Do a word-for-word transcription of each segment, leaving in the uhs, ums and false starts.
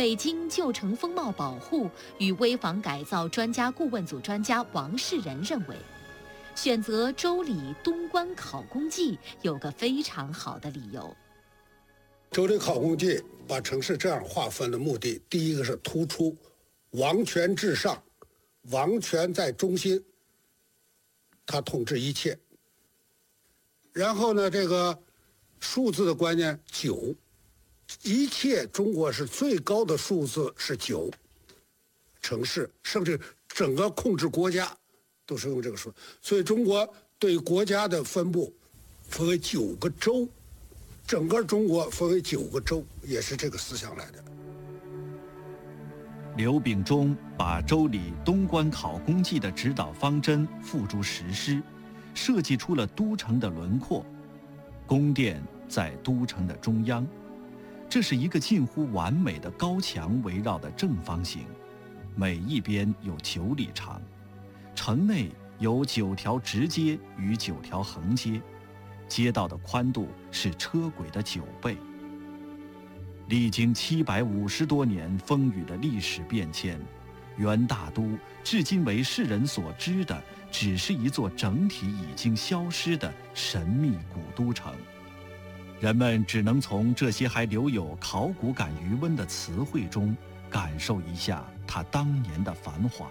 北京旧城风貌保护与危房改造专家顾问组专家王世仁认为，选择周里东关考功记有个非常好的理由。 周里考功记把城市这样划分的目的，第一个是突出王权至上，王权在中心，他统治一切。然后呢，这个数字的观念九，一切中国是最高的数字是九，城市甚至整个控制国家都是用这个数，所以中国对国家的分布分为九个州，整个中国分为九个州，也是这个思想来的。 刘秉忠把周礼东关考功记的指导方针付诸实施，设计出了都城的轮廓。宫殿在都城的中央，这是一个近乎完美的高墙围绕的正方形，每一边有九里长。城内有九条直街与九条横街，街道的宽度是车轨的九倍。历经七百五十多年风雨的历史变迁，元大都至今为世人所知的，只是一座整体已经消失的神秘古都城。人们只能从这些还留有考古感余温的词汇中，感受一下它当年的繁华。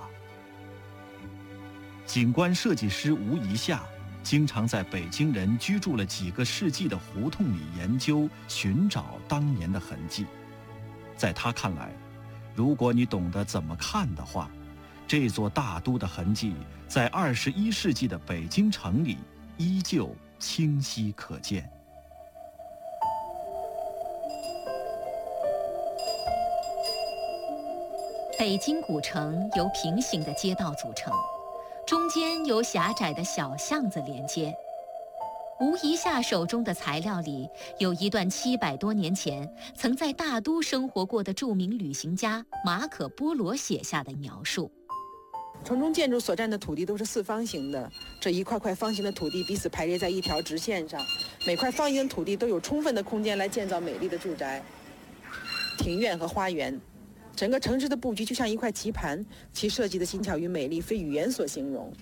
景观设计师吴一夏经常在北京人居住了几个世纪的胡同里研究寻找当年的痕迹。在他看来，如果你懂得怎么看的话，这座大都的痕迹在二十一世纪的北京城里依旧清晰可见。 北京古城由平行的街道组成，中间有狭窄的小巷子连接。吴一夏手中的材料里有一段七百多年前曾在大都生活过的著名旅行家马可·波罗写下的描述。 城中建筑所占的土地都是四方形的，这一块块方形的土地彼此排列在一条直线上，每块方形的土地都有充分的空间来建造美丽的住宅、庭院和花园。整个城市的布局就像一块棋盘，其设计的精巧与美丽非语言所形容。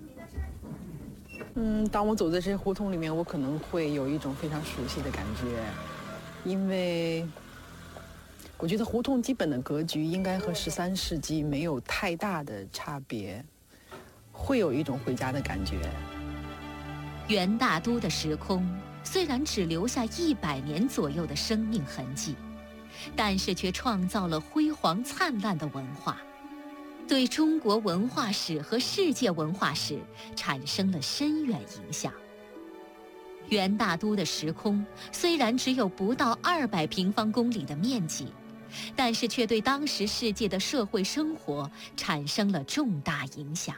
嗯，当我走在这些胡同里面，我可能会有一种非常熟悉的感觉，因为我觉得胡同基本的格局应该和十三世纪没有太大的差别，会有一种回家的感觉。 元大都的时空虽然只留下一百年左右的生命痕迹，但是却创造了辉煌灿烂的文化，对中国文化史和世界文化史产生了深远影响。元大都的时空虽然只有不到二百平方公里的面积，但是却对当时世界的社会生活产生了重大影响。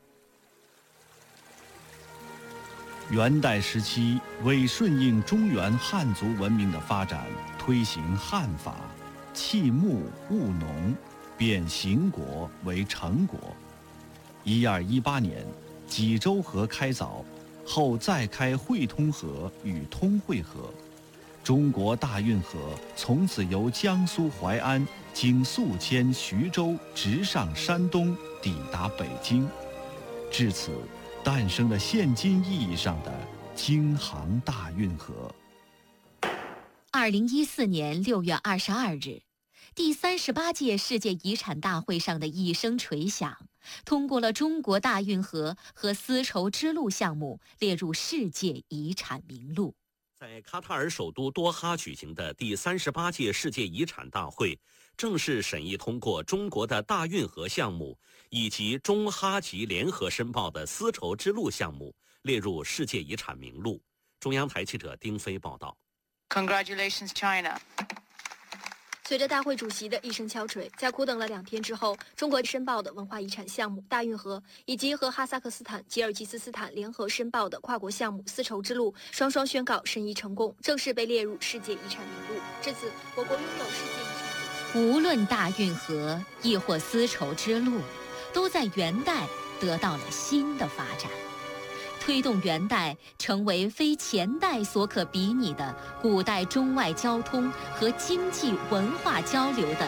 元代时期，为顺应中原汉族文明的发展，推行汉法，弃牧务农，变邢国为成国。一二一八年，济州河开凿，后再开汇通河与通惠河，中国大运河从此由江苏淮安经宿迁徐州，直上山东，抵达北京。至此，诞生了现今意义上的京杭大运河。 二零一四年六月二十二日，第三十八届世界遗产大会上的一声锤响，通过了中国大运河和丝绸之路项目列入世界遗产名录。 在卡塔尔首都多哈举行的第三十八届世界遗产大会，正式审议通过中国的大运河项目以及中哈吉联合申报的丝绸之路项目列入世界遗产名录。中央台记者丁飞报道。 Congratulations, China. 随着大会主席的一声敲锤，在苦等了两天之后，中国申报的文化遗产项目大运河，以及和哈萨克斯坦、吉尔吉斯斯坦联合申报的跨国项目丝绸之路，双双宣告审议成功，正式被列入世界遗产名录。至此，我国拥有世界遗产。 无论大运河亦或丝绸之路，都在元代得到了新的发展，推动元代成为非前代所可比拟的古代中外交通和经济文化交流的